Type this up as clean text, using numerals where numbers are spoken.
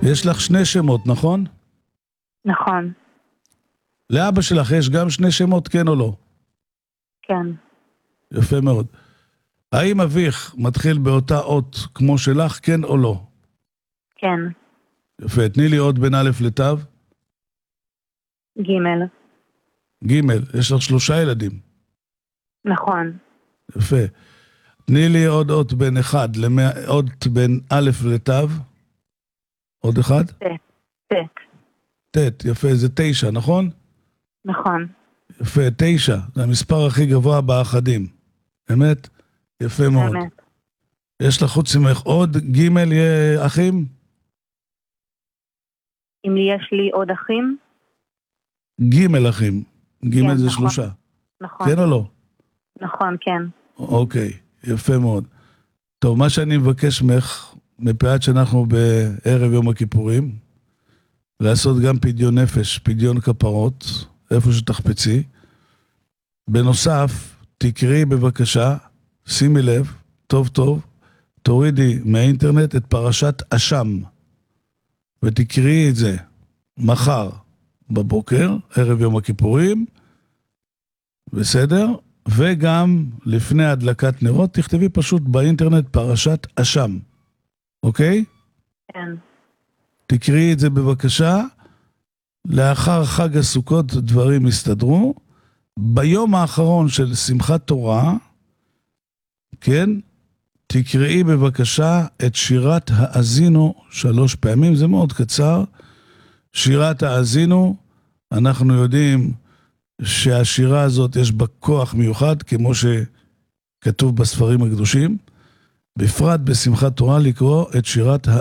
יש לך שני שמות, נכון? נכון. לאבא שלך יש גם שני שמות, כן או לא? כן. יפה מאוד. האם אביך מתחיל באותה אות כמו שלך, כן או לא? כן. יפה, תני לי עוד בין א' לת'. ג'. ג', יש לך 3 ילדים. נכון. יפה. תני לי עוד אות בין אות בין א' לת'. עוד אחד? ט'. ט', יפה, זה 9, נכון? נכון. יפה, 9, זה המספר הכי גבוה באחדים. אמת? יפה מאוד. באמת. יש לך חוץ ממך עוד ג' אחים? אם יש לי עוד אחים? ג' אחים. ג' כן, זה נכון. 3. נכון. כן או לא? נכון, כן. אוקיי, יפה מאוד. טוב, מה שאני מבקש ממך, מפאת שאנחנו בערב יום הכיפורים, לעשות גם פדיון נפש, פדיון כפרות, איפה שתחפצי. בנוסף, תקראי בבקשה, שימי לב, טוב טוב, תורידי מהאינטרנט את פרשת אשם, ותקראי את זה מחר בבוקר, ערב יום הכיפורים, בסדר? וגם לפני הדלקת נרות, תכתבי פשוט באינטרנט פרשת אשם, אוקיי? כן. תקראי את זה בבקשה, לאחר חג הסוכות דברים יסתדרו, ביום האחרון של שמחת תורה, כן, תקראי בבקשה את שירת האזינו 3 פעמים, זה מאוד קצר, שירת האזינו, אנחנו יודעים שהשירה הזאת יש בה כוח מיוחד, כמו שכתוב בספרים הקדושים, בפרט בשמחת תורה לקרוא את שירת